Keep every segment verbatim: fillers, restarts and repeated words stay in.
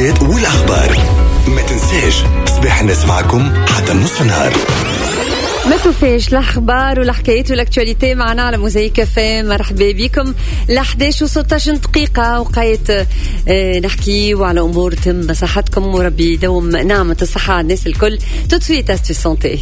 الأكتواليات والأخبار. ما تنساش صباح الناس معكم حتى نصف النهار. ما تنساش الأخبار والحكايات والأكتواليتي معنا على موزايك فام. مرحبا بكم لحداش وستاشر دقيقة وقايت اه نحكي وعلى أمور تم صحتكم وربي يدوم نعمة الصحة على الناس الكل. توتسويت أستو سونتي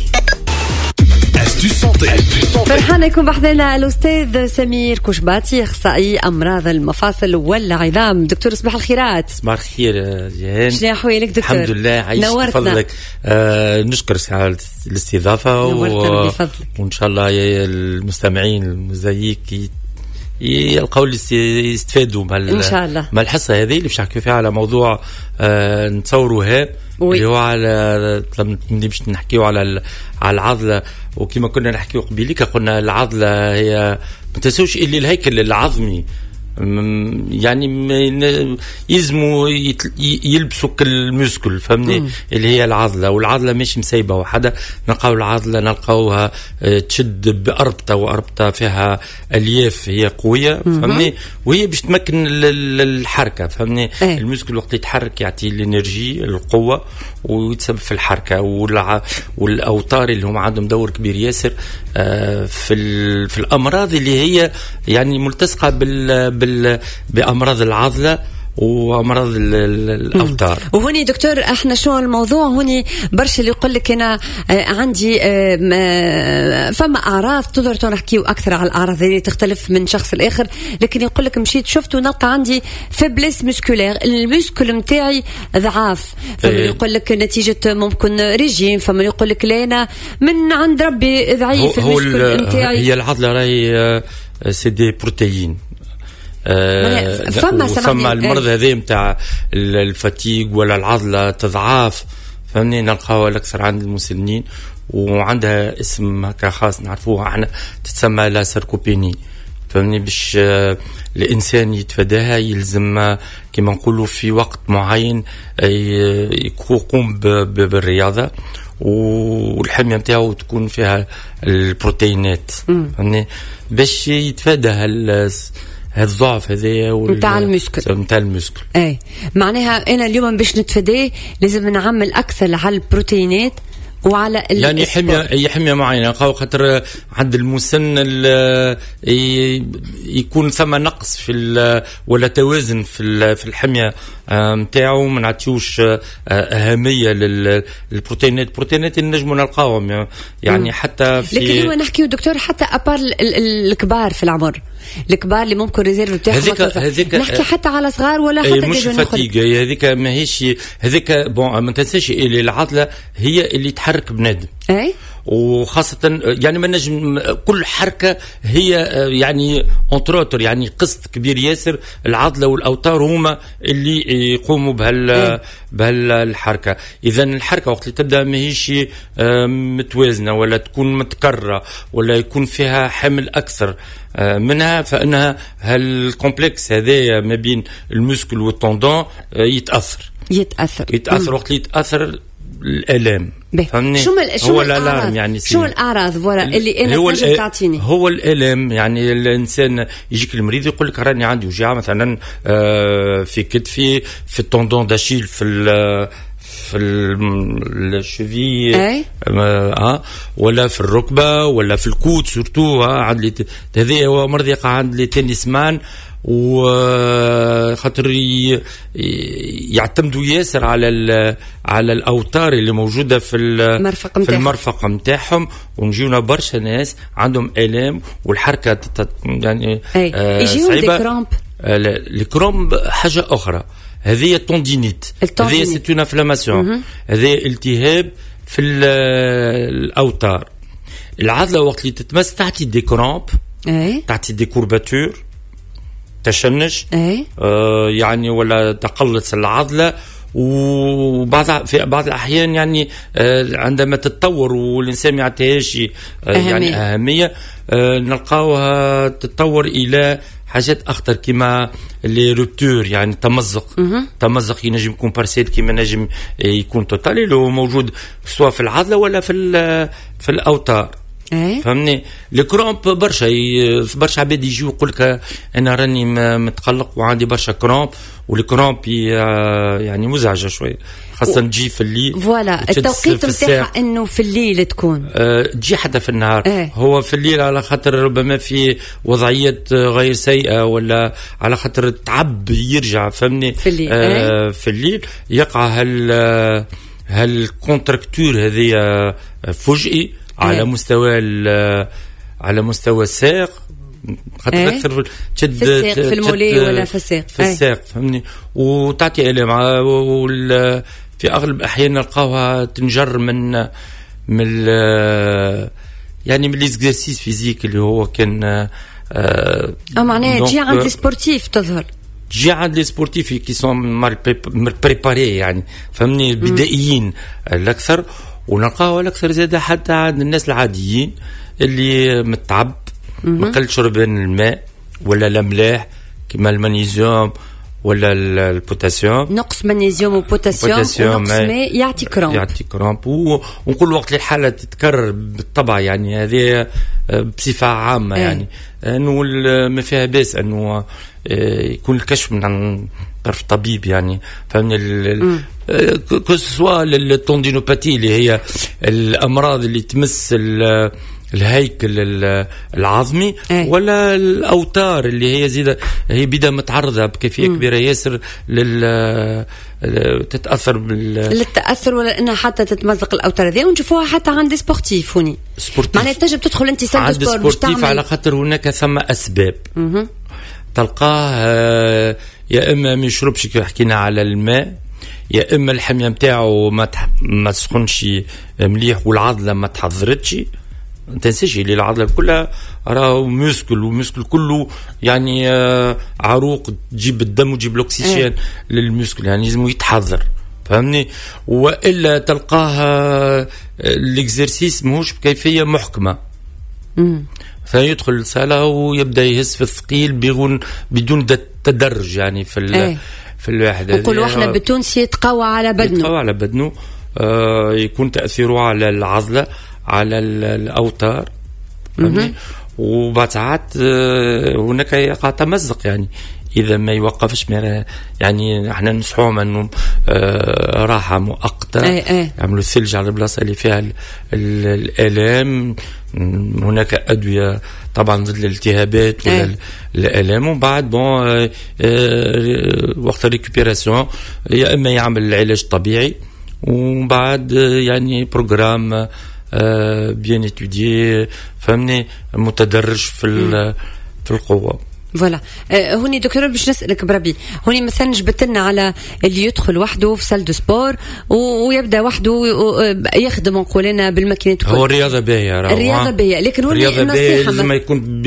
فرحانة يكون بحضنا الأستاذ سمير كوشباتي، أخصائي أمراض المفاصل والعظام. دكتور صباح الخيرات. صباح الخير جيهان. شنو أحوالك دكتور؟ الحمد لله عايش بفضلك. آه نشكر على الاستضافة و... وإن شاء الله المستمعين المزيك يلقوا اللي يستفادوا إن شاء الله مع الحصة هذه اللي باش نحكي فيها على موضوع آه نتصوروها اللي هو على لما باش نحكيو على على العضلة. وكما كنا نحكيو قبيليك قلنا العضلة هي ما تنسوش اللي الهيكل العظمي يعني يلزموا يلبسوا كل موسكل فهمني مم. اللي هي العضلة، والعضلة مش مسيبة وحدة. نلقاو العضلة نلقاوها تشد بأربطة وأربطة فيها ألياف هي قوية فهمني، وهي باش تمكن الحركة فهمني. ايه. الموسكل وقت يتحرك يعطي الانرجي القوة ويتسبب في الحركة. والأوتار اللي هم عندهم دور كبير ياسر في في الأمراض اللي هي يعني ملتصقة بال بأمراض العضلة وأمراض الأوتار. وهوني دكتور احنا شو الموضوع هوني برشا اللي يقول لك أنا عندي فما أعراض تقدر نحكيو أكثر على الأعراض اللي تختلف من شخص الآخر، لكن يقول لك مشيت شفت ونلقى عندي فيبلس مسكولير، المسكول متاعي ضعاف. فمن يقول لك نتيجة ممكن ريجيم، فمن يقول لك لا أنا من عند ربي ضعيف المسكول متاعي. هي العضلة راهي سي دي بروتيين. آه فما فما المرض هذا متاع الفتيق ولا العضلة تضعاف فهمني نلقاوها الأكثر عند المسنين، وعندها اسم هكا خاص نعرفوها احنا تتسمى لا ساركوبيني فهمني. باش آه الإنسان يتفاداها يلزم كما نقولوا في وقت معين يقوم بالرياضة والحمية متاعه تكون فيها البروتينات فهمني باش يتفادى هذا الضعف هذايا نتاع المسكل نتاع المسكل. اي معناها انا اليوم باش نتفاداه لازم نعمل اكثر على البروتينات وعلى يعني حمية هي حمية معينة خاطر عند المسن يكون ثم نقص في ولا توازن في في الحمية متاعه. ما نعطيوش أهمية للبروتينات. البروتينات نجموا نلقاهم يعني حتى في لكن اليوم نحكيو دكتور حتى أبار الكبار في العمر، الكبار اللي ممكن ريزيرف بتاعهم نحكي حتى على صغار ولا حتى مش فتيجة هذيك ما هيش هذيك بون. ما تنساش اللي العضلة هي اللي تحرك بنادم اي، وخاصة يعني ما نجم كل حركة هي يعني انتروتر يعني قسط كبير ياسر. العضلة والأوتار هما اللي يقوموا بهال بهالحركة. إذا الحركة وقت اللي تبدأ ما هيش متوازنة ولا تكون متكررة ولا يكون فيها حمل أكثر منها، فإنها هالكومبلكس هذا ما بين المسكل والتندون يتأثر يتأثر يتأثر وقت اللي يتأثر الآلام فهمني. شو مل... شو هو الألارم يعني شو الأعراض ورا اللي أنا هو نجم تعطيني؟ هو الآلام يعني الإنسان يجيك المريض يقول لك راني عندي وجع مثلا في كتفي في التندون داشيل في ال في الشفي اه ولا في الركبة ولا في الكوت سورتو عند هذا هو مرض يقع عند لي تنسمان وخاطر يعتمدوا ياسر على على الاوتار اللي موجوده في المرفق في المرفق نتاعهم. ونجيونا برشا ناس عندهم الام والحركه يعني آه يجيهم دي كرامب. الكرامب حاجه اخرى، هذه التوندينيت هذه سي اون انفلاماسيون، هذه التهاب في الاوتار. العضله وقت اللي تتمس تعطي دي كرامب تعطي دي كورباتور تشنج آه يعني ولا تقلص العضلة. وبعض في بعض الأحيان يعني آه عندما تتطور والإنسان ما يعطيهاش آه يعني أهمية آه نلقاوها تتطور إلى حاجات أخطر كما لي روبتور يعني تمزق. تمزق ينجم يكون بارسيل كما نجم يكون توتالي لو موجود سواء في العضلة ولا في في الأوتار أي. فهمني الكرومب برشا برشا عباد يجيو يقول لك انا راني متقلق وعندي برشا كرومب، والكرومب يعني مزعجه شويه خاصه تجي في الليل. فوالا التوقيت نتاعها انه في الليل تكون أه تجي حتى في النهار. أه. هو في الليل على خاطر ربما في وضعيات غير سيئه، ولا على خاطر تعب يرجع فهمني في الليل. أه في الليل يقع هال هالكونتراكتور هذه فجئي على مستوى على مستوى الساق، خاطر ايه؟ اكثر تشد في الساق في المولي ولا في الساق في الساق فهمني، وتعطي الام. في اغلب الاحيان نلقاوها تنجر من من يعني من ليزكزارسيس فيزيك اللي هو كان اه معناها تجي عند السبورتيف تظهر، تجي عند لي سبورتيف كي سون مال بريباري يعني فهمني بدائيين الاكثر، ونلقاوها الاكثر زاده حتى عند الناس العاديين اللي متعب ما قل شربان الماء ولا الاملاح كما المغنيسيوم ولا البوتاسيوم. نقص مغنيسيوم وبوتاسيوم ونقص ماء يعطي كرامب يعطي كرامب. ونقول وقت الحاله تتكرر بالطبع يعني هذه بصفه عامه يعني انه ما فيها باس انه يكون الكشف من طرف طبيب يعني فهمني كسوا للتوندينوباتي اللي هي الامراض اللي تمس الهيكل العظمي أي. ولا الاوتار اللي هي زياده هي بدا متعرضه بكيفيه م. كبيره ياسر لل تتاثر بال للتاثر ولا انها حتى تتمزق الاوتار هذه، ونشوفوها حتى عند سبورتيف هوني معناها تنجم تدخل انت سال سبور مش تعمل على خاطر هناك ثم اسباب م- تلقاه يا اما ما يشربش كي حكينا على الماء، يا اما الحميه نتاعو ما تح... ما تسخنش مليح والعضله ما تحضرتش. ما تنساش اللي العضله كلها راهو موسكل، والموسكل كله يعني عروق تجيب الدم وتجيب الاكسجين للموسكل يعني لازم يتحضر فهمني. والا تلقاها الاكزرسيس ماهوش بكيفيه محكمه فيدخل الصاله ويبدا يهز في الثقيل بدون بدون تدرج يعني في ال... في الواحد. نقولوا احنا بالتونسي يتقوى على بدنه يتقوى على بدنه آه يكون تاثيره على العضله على الاوتار فهمني. وبعد ساعات آه هناك يقع تمزق يعني اذا ما يوقفش يعني احنا ننصحوهم انه آه راحه مؤقته يعملوا الثلج على البلاصه اللي فيها الالام. هناك ادويه طبعا ضد الالتهابات ولا الالام، ومن بعد بون آه آه وقت الريكوبيراسيون يا اما يعمل العلاج الطبيعي، ومن بعد آه يعني بروجرام آه بيان اتوديي فهمني متدرج في في القوه. فوالا هوني دكتور باش نسألك بربي، هوني مثلا جبت لنا على اللي يدخل وحده في سال دو سبور ويبدا وحده يخدم نقولنا بالماكينات. هو الرياضه باهيه، الرياضه باهيه، لكن هوني النصيحه لازم يكون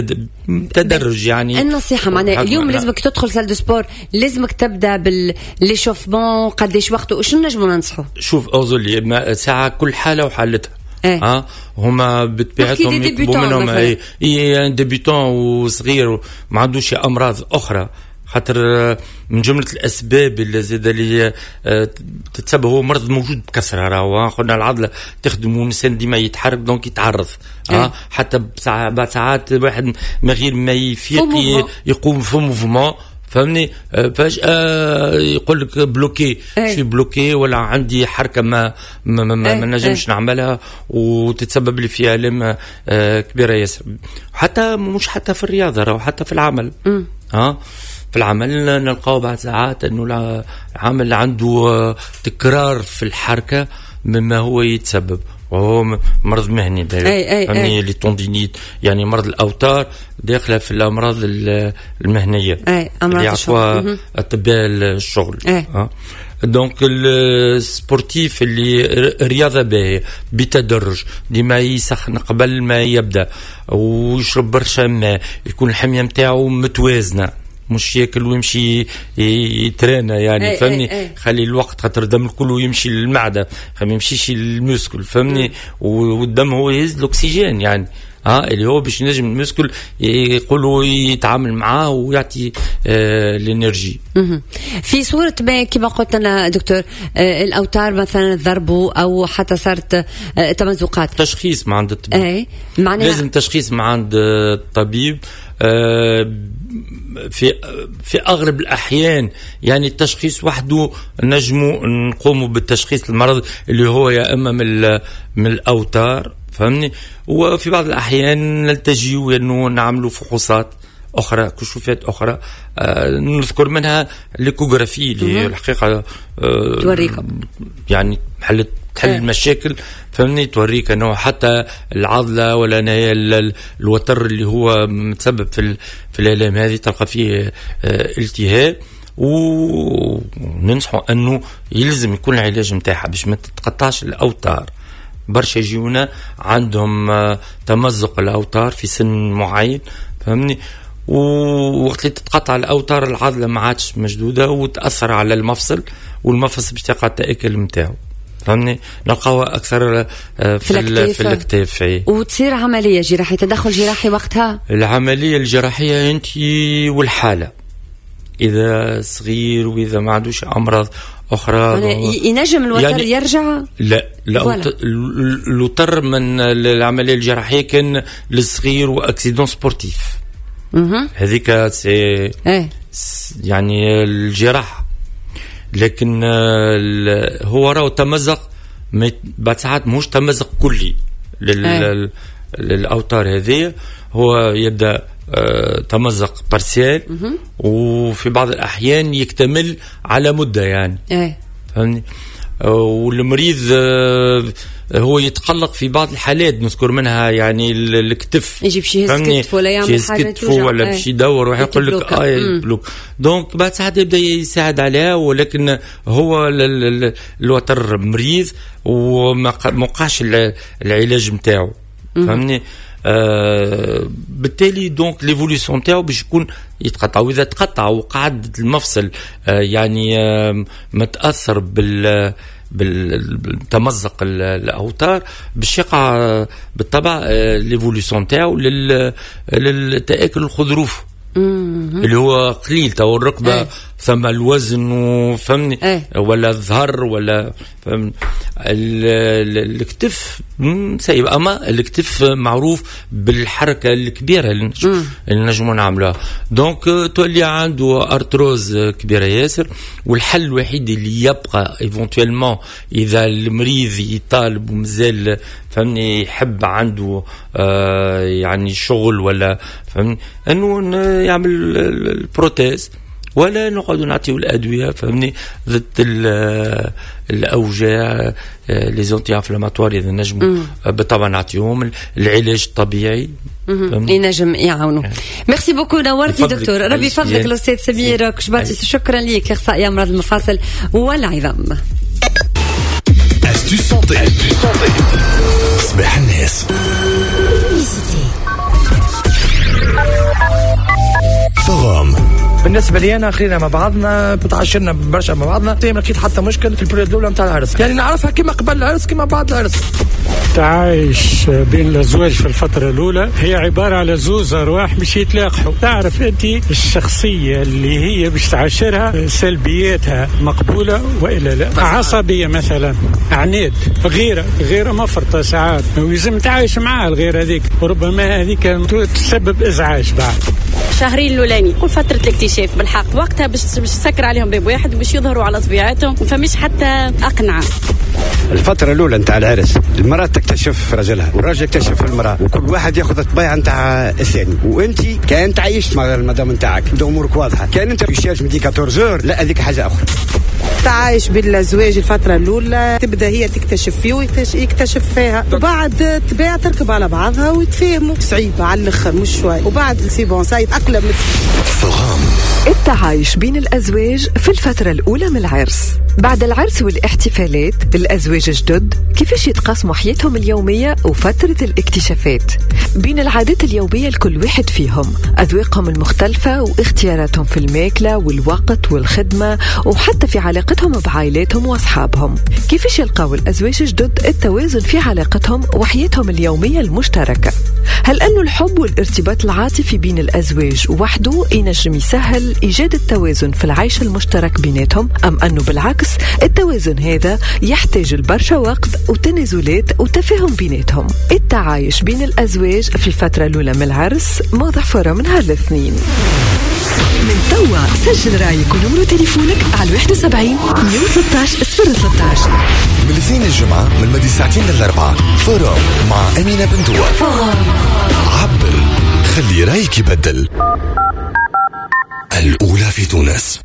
بتدرج يعني. النصيحه معناها اليوم لازمك تدخل سال دو سبور لازمك تبدا بالليشوفمون قداش وقته وش نجموا ننصحوا؟ شوف اوزولي ساعه كل حاله وحالتها. ايه. اه هما بطبيعتهم يطلبوا منهم اي اي ديبيتون وصغير ما عندوش امراض اخرى، خاطر من جمله الاسباب اللي زاد اللي تتسبب هو مرض موجود بكثره. راهو قلنا العضله تخدم والانسان ديما يتحرك دونك يتعرض اه ايه. حتى بعد ساعات واحد ما غير ما يفيق يقوم في موفمون فهمني فجأة يقول لك بلوكي شي بلوكي ولا عندي حركة ما ما ما, ما نجمش نعملها وتتسبب لي في آلام كبيرة ياسر. حتى مش حتى في الرياضة راهو حتى في العمل ها في العمل نلقاو بعد ساعات انه العامل عنده تكرار في الحركة مما هو يتسبب وهو مرض مهني يعني لي توندينيت يعني مرض الاوتار داخله في الامراض المهنيه اللي يعطوها اطباء الشغل. أه. دونك السبورتيف اللي رياضه باهيه بتدرج ديما يسخن قبل ما يبدا ويشرب برشا ماء، يكون الحميه نتاعو متوازنه مش ياكل ويمشي يترانا يعني فهمني. خلي الوقت خاطر الدم كله يمشي للمعده ما يمشيش للمسكل فهمني، والدم هو يهز الاكسجين يعني اه اللي هو باش ينجم المسكل يقولوا يتعامل معاه ويعطي آه الانرجي. في صورة ما كما قلت أنا دكتور آه الأوتار مثلا ضربوا أو حتى صارت آه تمزقات، تشخيص ما عند الطبيب. اي معناها لازم تشخيص ما عند الطبيب. آه في في أغلب الأحيان يعني التشخيص وحده نجموا نقوموا بالتشخيص المرض اللي هو يا إما من من الأوتار، فهمني، وفي بعض الأحيان نلتجيوا إنه نعملوا فحوصات أخرى، كشوفات أخرى. آه نذكر منها الإيكوغرافي اللي الحقيقة آه توريكم يعني حل تحل المشاكل، فهمني، توريك أنه حتى العضلة ولا نهاية الوتر اللي هو متسبب في في الآلام هذه تلقى فيه آه التهاب، وننصحوا أنه يلزم يكون العلاج متاعها باش ما تتقطعش الأوتار. برشا يجيونا عندهم آه تمزق الأوتار في سن معين، فهمني، ووقت اللي تتقطع الأوتار العضلة ما عادش مشدودة وتأثر على المفصل، والمفصل باش تقع التآكل متاعه، فهمني، نلقاوها أكثر في في, في الأكتاف. وتصير عملية جراحية، تدخل جراحي وقتها. العملية الجراحية أنت والحالة، إذا صغير وإذا ما عندوش أمراض أخرى ينجم الوتر يعني يرجع. لا لا الوتر من العملية الجراحية كان للصغير وأكسيدون سبورتيف، هذيك سي يعني الجراحة. لكن هو راهو تمزق بعد ساعات مش تمزق كلي لل للأوتار هذه، هو يبدأ تمزق بارسيال وفي بعض الأحيان يكتمل على مدة يعني، فهمني. والمريض هو يتقلق في بعض الحالات، نذكر منها يعني الكتف، يجيب شي كتف ولا يعمل حاجة توجع ولا باش يدور ويقول لك اه بلوك، دونك بعد ساعات يبدا يساعد عليها، ولكن هو الوتر مريض وما وقعش العلاج نتاعو، فهمني. آه بالتالي دونك ليفوليسيون تاعو باش يكون يتقطع، واذا تقطع وقعد المفصل آه يعني آه متاثر بال بالتمزق الاوتار باش يقع بالطبع آه ليفوليسيون تاعو للتآكل الغضروف اللي هو قليل، تو الركبه ايه. ثم الوزن وفهمني ايه. ولا الظهر ولا فهمني الكتف سيب، اما الكتف معروف بالحركه الكبيره اللي نجموا نعملوها، دونك تولي عنده ارتروز كبيره ياسر. والحل الوحيد اللي يبقى ايفونتويلمون اذا المريض يطالب ومازال فهمني يحب عنده آه يعني شغل ولا فهمني انه يعمل البروتيز، ولا نقعدوا نعطيو الادويه فهمني ضد الاوجاع لي زونتي انفلاماتوار اذا نجموا بالطبع نعطيهم العلاج الطبيعي ينجم يعاونوا. ميرسي بوكو، نورتي دكتور. ربي يفضلك الاستاذ سمير كشباتي، شكرا ليك، اخصائي امراض المفاصل والعظام. صباح الناس. فغام بالنسبه لي انا خلينا مع بعضنا، تعاشرنا برشا مع بعضنا، ما لقيت حتى مشكل في البريود الاولى نتاع العرس، يعني نعرفها كما قبل العرس كما بعد العرس. تعايش بين الازواج في الفتره الاولى هي عباره على زوز ارواح مش يتلاقحوا. تعرف انت الشخصيه اللي هي باش تعاشرها سلبياتها مقبوله والا لا، عصبيه مثلا، عناد، غيره غيره مفرطه ساعات، ويلزم تعايش معها الغيره هذيك، وربما هذيك تسبب ازعاج بعد. شهرين الاولاني كل فتره الاكتشاف بالحق، وقتها باش باش تسكر عليهم باب واحد وباش يظهروا على طبيعتهم، ما فماش حتى اقنعه. الفتره الاولى نتاع العرس المراه تكتشف رجلها والراجل يكتشف المراه، وكل واحد ياخذ الطبيعه نتاع الثاني. وانت كان تعيش مع المدام نتاعك امورك واضحه، كان انت ريشيرش من أربعطاش لا هذيك حاجه اخرى. تعايش بالزواج الفتره الاولى تبدا هي تكتشف فيه ويكتشف فيها، وبعد تباع تركب على بعضها ويتفاهموا. صعيبه على الاخر مش شوي، وبعد سي بون سايت اقلم. فغام التعايش بين الأزواج في الفترة الأولى من العرس. بعد العرس والاحتفالات الأزواج جدد كيفاش يتقاسموا حياتهم اليومية وفترة الاكتشافات بين العادات اليومية لكل واحد فيهم، أذواقهم المختلفة واختياراتهم في الماكلة والوقت والخدمة وحتى في علاقتهم بعائلاتهم وأصحابهم. كيفاش يلقاو الأزواج جدد التوازن في علاقتهم وحياتهم اليومية المشتركة؟ هل أن الحب والارتباط العاطفي بين الأزواج وحده ينجم يسهل إيجاد التوازن في العيش المشترك بيناتهم، أم أنه بالعكس التوازن هذا يحتاج البرشا وقت وتنازلات وتفاهم بيناتهم؟ التعايش بين الأزواج في الفترة الأولى من العرس موضوع فرة من نهار الاثنين. من توا سجل رايك ونمرو تليفونك على واحد وسبعين مية وستة عشر صفر ستة عشر. من الاثنين الجمعة من مدي ساعتين للأربعة فورم مع أمينة بنتوا. عبر خلي رايك يبدل. الأولى في تونس.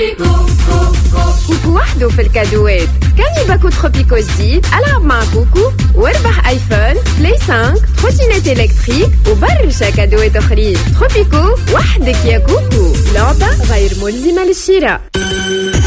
كوكو وحده في الكادوات. كان باكو تروبيكو جديد. ألعب مع كوكو واربح آيفون بلاي خمسة تروتينات إلكتريك وبرشا كادوات أخرين. تروبيكو وحدك يا كوكو. لعبة غير ملزمة للشراء.